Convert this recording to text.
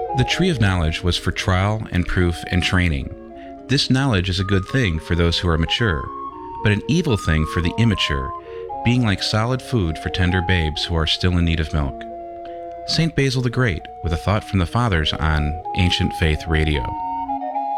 The tree of knowledge was for trial and proof and training. This knowledge is a good thing for those who are mature, but an evil thing for the immature, being like solid food for tender babes who are still in need of milk. St. Basil the Great, with a thought from the Fathers on Ancient Faith Radio.